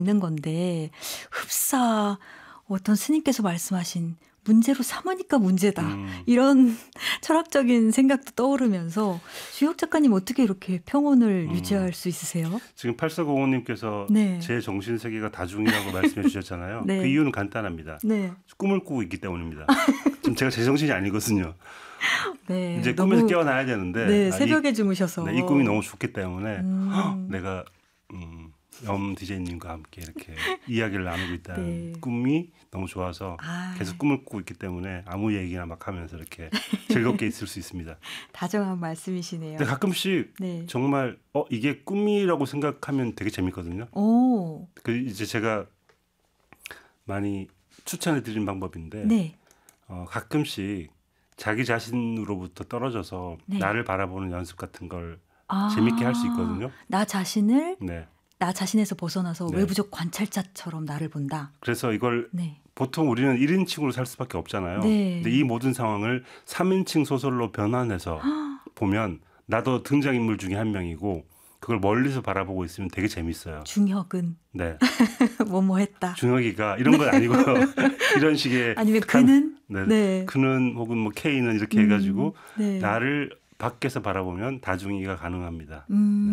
있는 건데 흡사 어떤 스님께서 말씀하신 문제로 삼으니까 문제다. 이런 철학적인 생각도 떠오르면서 주혁 작가님 어떻게 이렇게 평온을 유지할 수 있으세요? 지금 8405님께서 네. 제 정신세계가 다중이라고 말씀해 주셨잖아요. 네. 그 이유는 간단합니다. 네. 꿈을 꾸고 있기 때문입니다. 지금 제가 제정신이 아니거든요. 네. 이제 너무, 꿈에서 깨어나야 되는데 네, 새벽에 주무셔서. 이 꿈이 너무 좋기 때문에 내가 염 DJ님과 함께 이렇게 이야기를 나누고 있다는 네. 꿈이 너무 좋아서 계속 꿈을 꾸고 있기 때문에 아무 얘기나 막 하면서 이렇게 즐겁게 있을 수 있습니다. 다정한 말씀이시네요. 근데 가끔씩 네. 정말 이게 꿈이라고 생각하면 되게 재밌거든요. 오. 그 이제 제가 많이 추천해 드린 방법인데 네. 가끔씩 자기 자신으로부터 떨어져서 네. 나를 바라보는 연습 같은 걸 재밌게 할 수 있거든요. 나 자신을 네. 나 자신에서 벗어나서 네. 외부적 관찰자처럼 나를 본다. 그래서 이걸 네. 보통 우리는 1인칭으로 살 수밖에 없잖아요. 네. 근데 이 모든 상황을 3인칭 소설로 변환해서 보면 나도 등장인물 중에 한 명이고 그걸 멀리서 바라보고 있으면 되게 재밌어요. 중혁은 네. 뭐뭐 했다. 준혁이가 이런 건 아니고 이런 식의 아니면 그는 네. 네. 그는 혹은 뭐 K는 이렇게 해가지고 네. 나를 밖에서 바라보면 다중이가 가능합니다.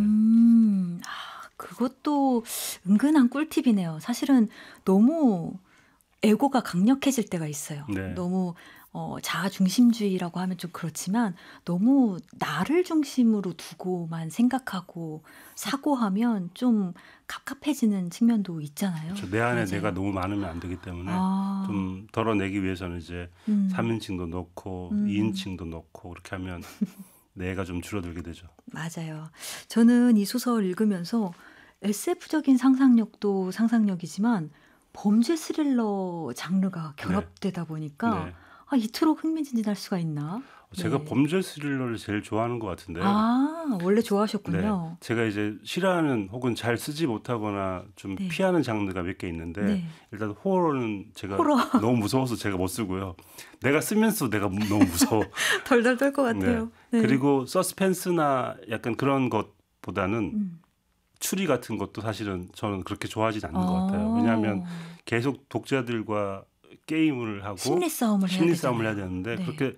그것도 은근한 꿀팁이네요. 사실은 너무 에고가 강력해질 때가 있어요. 네. 너무 자아 중심주의라고 하면 좀 그렇지만 너무 나를 중심으로 두고만 생각하고 사고하면 좀 갑갑해지는 측면도 있잖아요. 그렇죠. 내 안에 맞아요. 내가 너무 많으면 안 되기 때문에 좀 덜어내기 위해서는 이제 3인칭도 넣고 2인칭도 넣고 그렇게 하면 내가 좀 줄어들게 되죠. 맞아요. 저는 이 소설 읽으면서 SF적인 상상력도 상상력이지만 범죄 스릴러 장르가 결합되다 보니까 네. 이토록 흥미진진할 수가 있나? 제가 네. 범죄 스릴러를 제일 좋아하는 것 같은데 원래 좋아하셨군요. 네. 제가 이제 싫어하는 혹은 잘 쓰지 못하거나 좀 네. 피하는 장르가 몇 개 있는데 네. 일단 호러는 제가 호러. 너무 무서워서 제가 못 쓰고요. 내가 쓰면서 내가 너무 무서워. 덜덜 떨 것 같아요. 네. 그리고 서스펜스나 약간 그런 것보다는 추리 같은 것도 사실은 저는 그렇게 좋아하진 않는 것 같아요. 왜냐하면 계속 독자들과 게임을 하고 심리 싸움을 해야 되는데 네. 그렇게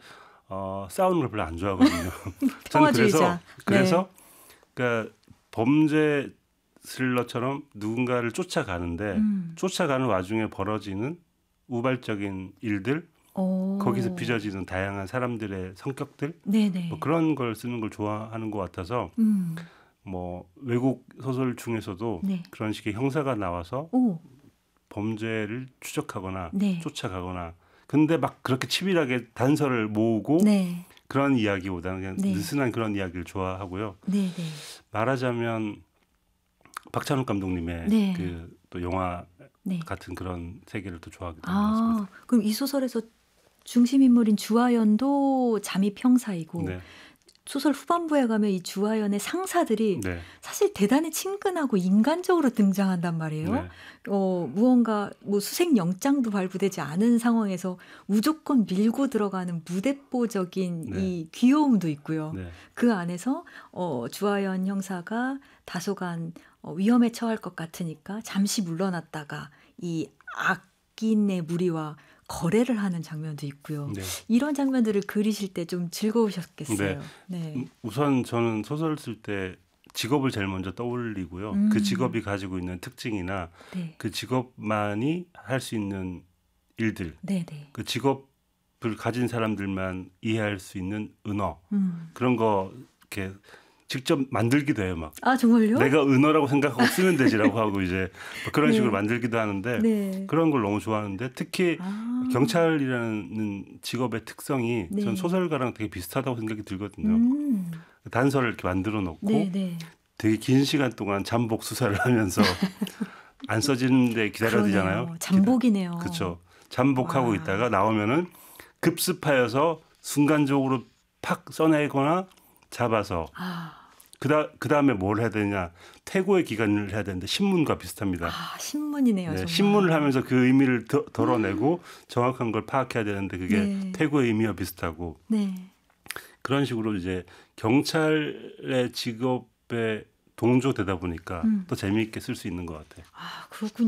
싸우는 걸 별로 안 좋아하거든요. 저는 평화주의자. 그래서 그러니까 범죄 스릴러처럼 누군가를 쫓아가는데 쫓아가는 와중에 벌어지는 우발적인 일들 거기서 빚어지는 다양한 사람들의 성격들 네네. 뭐 그런 걸 쓰는 걸 좋아하는 것 같아서 뭐 외국 소설 중에서도 네. 그런 식의 형사가 나와서 오. 범죄를 추적하거나 네. 쫓아가거나 근데 막 그렇게 치밀하게 단서를 모으고 네. 그런 이야기보다는 그냥 네. 느슨한 그런 이야기를 좋아하고요. 네네. 말하자면 박찬욱 감독님의 네. 그 또 영화 네. 같은 그런 세계를 또 좋아하기도 합니다. 그럼 이 소설에서 중심 인물인 주하연도 잠입 형사이고 네. 소설 후반부에 가면 이 주하연의 상사들이 네. 사실 대단히 친근하고 인간적으로 등장한단 말이에요. 네. 무언가 뭐 수색 영장도 발부되지 않은 상황에서 무조건 밀고 들어가는 무대뽀적인 네. 이 귀여움도 있고요. 네. 그 안에서 주하연 형사가 다소간 위험에 처할 것 같으니까 잠시 물러났다가 이 악인의 무리와 거래를 하는 장면도 있고요. 네. 이런 장면들을 그리실 때 좀 즐거우셨겠어요. 네. 우선 저는 소설 쓸 때 직업을 제일 먼저 떠올리고요. 그 직업이 가지고 있는 특징이나 네. 그 직업만이 할 수 있는 일들, 네네. 그 직업을 가진 사람들만 이해할 수 있는 은어 그런 거 이렇게 직접 만들기도 해요. 막 정말요? 내가 은어라고 생각하고 쓰면 되지라고 하고 이제 뭐 그런 네. 식으로 만들기도 하는데 네. 그런 걸 너무 좋아하는데 특히 경찰이라는 직업의 특성이 네. 전 소설가랑 되게 비슷하다고 생각이 들거든요. 단서를 이렇게 만들어 놓고 네네. 되게 긴 시간 동안 잠복 수사를 하면서 안 써지는데 기다려야 되잖아요. 그러네요. 잠복이네요. 그렇죠. 잠복하고 와. 있다가 나오면은 급습하여서 순간적으로 팍 써내거나 잡아서 그 다음에 뭘 해야 되냐 퇴고의 기간을 해야 되는데 신문과 비슷합니다. 신문이네요. 네, 정말. 신문을 하면서 그 의미를 덜어내고 정확한 걸 파악해야 되는데 그게 네. 퇴고의 의미와 비슷하고 네. 그런 식으로 이제 경찰의 직업에 동조되다 보니까 더 재미있게 쓸 수 있는 것 같아요. 그렇군요.